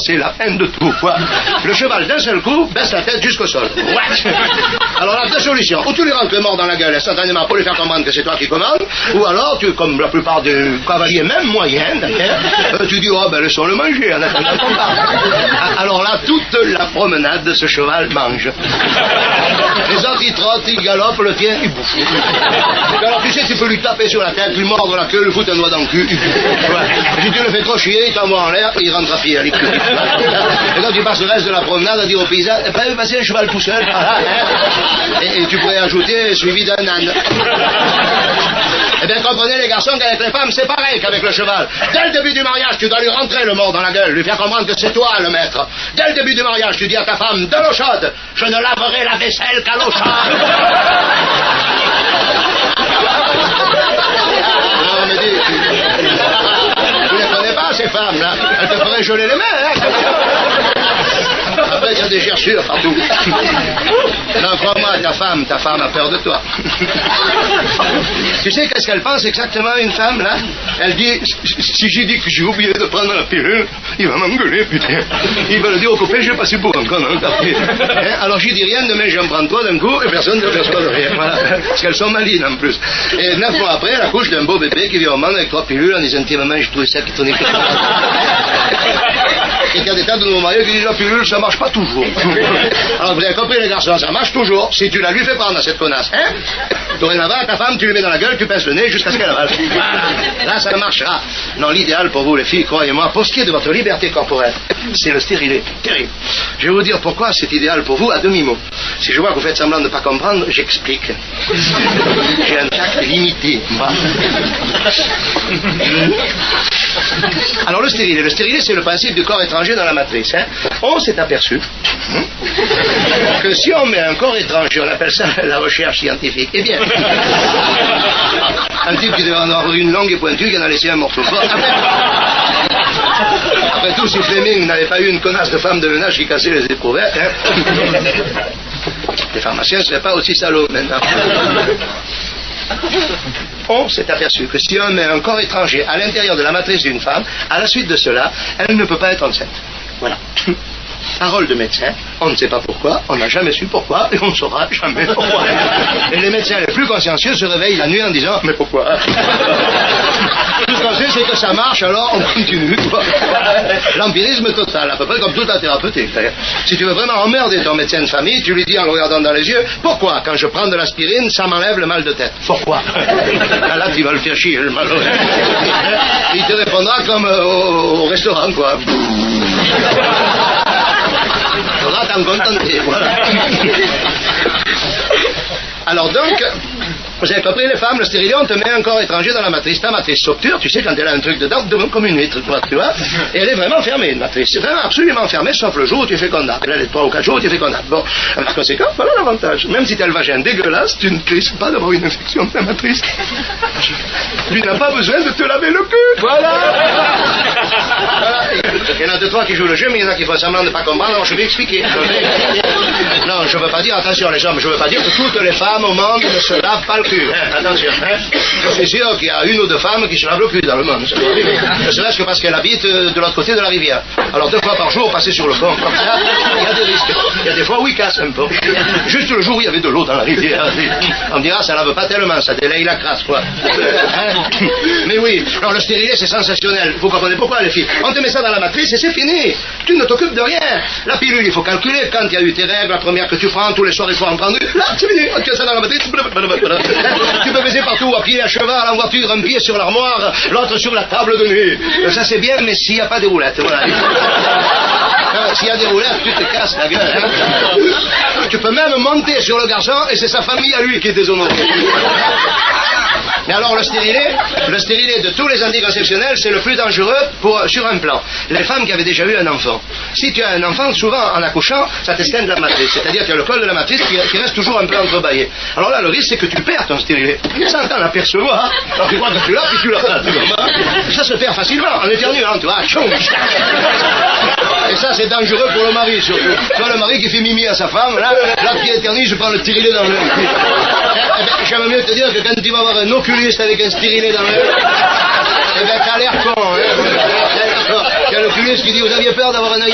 c'est la fin de tout, quoi. Le cheval, d'un seul coup, baisse la tête jusqu'au sol. Alors là, deux solutions. Ou tu lui rentres le mort dans la gueule instantanément pour lui faire comprendre que c'est toi qui commandes, ou alors, tu, comme la plupart des cavaliers, même moyens, d'ailleurs, tu dis, oh ben laissons-le manger, en attendant qu'on parle. Alors là, toute la promenade de ce cheval mange. Les autres, ils trottent, ils galopent, le tien, il bouffe. Alors tu sais, tu peux lui taper sur la tête, lui mordre la queue, lui foutre un doigt dans le cul. Si tu le fais trop chier, il t'envoie en l'air et il rentre à pied. Et quand tu passes le reste de la promenade à dire aux paysans, eh ben, passer un cheval tout seul. Et tu pourrais ajouter suivi d'un âne. Eh bien, comprenez les garçons qu'avec les femmes, c'est pareil qu'avec le cheval. Dès le début du mariage, tu dois lui rentrer le mort dans la gueule, lui faire comprendre que c'est toi le maître. Dès le début du mariage, tu dis à ta femme, de l'eau chaude, je ne laverai la vaisselle qu'à l'eau chaude. Non, mais dis, tu les connais pas, ces femmes-là. Elles te feraient geler les mains, hein. Après, il y a des gerçures partout. Non, crois-moi, ta femme a peur de toi. Tu sais qu'est-ce qu'elle pense exactement, une femme, là? Elle dit, si j'ai dit que j'ai oublié de prendre la pilule, il va m'engueuler, putain. Il va le dire au copain, j'ai passé pour un con, hein. Alors j'y dis rien, demain j'en prends toi d'un coup, et personne ne perçoit de rien. Voilà. Parce qu'elles sont malines, en plus. Et 9 mois après, elle accouche d'un beau bébé qui vient au monde avec 3 pilules en disant, tiens, maman, j'ai trouvé ça qui tournait quelque chose. Et qu'il y a des tas de nouveaux mariés qui disent, la pilule, ça marche pas toujours. Alors vous avez compris, les garçons, ça marche toujours si tu la lui fais prendre à cette connasse, hein. Dorénavant, ta femme, tu lui mets dans la gueule, tu pinces le nez jusqu'à ce qu'elle avale. Là, ça marchera. Non, l'idéal pour vous, les filles, croyez-moi, pour ce qui est de votre liberté corporelle, c'est le stérilet. Terrible. Je vais vous dire pourquoi c'est idéal pour vous à demi-mot. Si je vois que vous faites semblant de ne pas comprendre, j'explique. J'ai un tact limité, moi. Alors, le stérilet, c'est le principe du corps étranger dans la matrice, hein. On s'est aperçu que si on met un corps étranger, on appelle ça la recherche scientifique, eh bien, un type qui devait en avoir une longue et pointue, qui en a laissé un morceau fort. Après tout, si Fleming n'avait pas eu une connasse de femme de ménage qui cassait les éprouvettes, hein, les pharmaciens ne seraient pas aussi salauds maintenant. On s'est aperçu que si on met un corps étranger à l'intérieur de la matrice d'une femme, à la suite de cela, elle ne peut pas être enceinte. Voilà. Parole de médecin, on ne sait pas pourquoi, on n'a jamais su pourquoi, et on ne saura jamais pourquoi. Et les médecins les plus consciencieux se réveillent la nuit en disant, mais pourquoi? Tout ce qu'on sait, c'est que ça marche, alors on continue. L'empirisme total, à peu près comme toute la thérapeutique. Si tu veux vraiment emmerder ton médecin de famille, tu lui dis en le regardant dans les yeux, pourquoi, quand je prends de l'aspirine, ça m'enlève le mal de tête? Pourquoi? Là, tu vas le faire chier, le malheureux. Il te répondra comme au restaurant, quoi. Faudra t'en contenter, voilà. Alors donc, vous avez compris, les femmes, le stérilet, on te met un corps étranger dans la matrice. Ta matrice s'obture, tu sais, quand elle a un truc dedans, comme une huître, quoi, tu vois. Et elle est vraiment fermée, une matrice. C'est vraiment absolument fermée, sauf le jour où tu es fécondable. Et là, les 3 ou 4 jours où tu es fécondable. Bon, par conséquent, voilà l'avantage. Même si tu as le vagin dégueulasse, tu ne risques pas d'avoir une infection de la matrice. Tu n'as pas besoin de te laver le cul. Voilà. Il y en a 2-3 qui jouent le jeu, mais il y en a qui font semblant de ne pas comprendre, alors je vais expliquer. Non, je ne veux pas dire, attention les hommes, je ne veux pas dire que toutes les femmes au monde ne se lavent pas le cul. Attention, je suis sûr qu'il y a 1 ou 2 femmes qui se lavent le cul dans le monde. Ne serait-ce que parce qu'elles habitent de l'autre côté de la rivière. Alors 2 fois par jour, passer sur le pont comme ça, il y a des risques. Il y a des fois où ils cassent un peu. Juste le jour où il y avait de l'eau dans la rivière. On me dira, ça lave pas tellement, ça délaye la crasse, quoi. Mais oui, alors le stérilet, c'est sensationnel. Vous comprenez pourquoi, les filles? On te met ça dans la matrice et c'est fini. Tu ne t'occupes de rien. La pilule, il faut calculer. Quand il y a eu tes règles, la première que tu prends, tous les soirs, il faut en prendre une. Là, c'est fini. Tu as ça dans la matrice. Tu peux baiser partout, à pied, à cheval, en voiture, un pied sur l'armoire, l'autre sur la table de nuit. Ça, c'est bien, mais s'il n'y a pas des roulettes, voilà. S'il y a des roulettes, tu te casses la gueule. Hein. Tu peux même monter sur le garçon et c'est sa famille à lui qui est déshonorée. Mais alors le stérilet de tous les anticonceptionnels, c'est le plus dangereux sur un plan. Les femmes qui avaient déjà eu un enfant. Si tu as un enfant, souvent en accouchant, ça t'esquinte la matrice. C'est-à-dire qu'il y a le col de la matrice qui reste toujours un peu entrebâillé. Alors là, le risque, c'est que tu perds ton stérilet. Sans t'en apercevoir. Alors tu crois que tu l'as, puis tu l'as pas. Ça se perd facilement, en éternuant, tu vois. Et ça, c'est dangereux pour le mari, surtout. Tu vois le mari qui fait mimi à sa femme, là qui éternue, je prends le stérilet dans l'œil. J'aime mieux te dire que quand tu vas avoir un oculiste avec un stérilet dans l'œil, eh ben t'as l'air con, hein. Il y a l'oculiste qui dit, vous aviez peur d'avoir un œil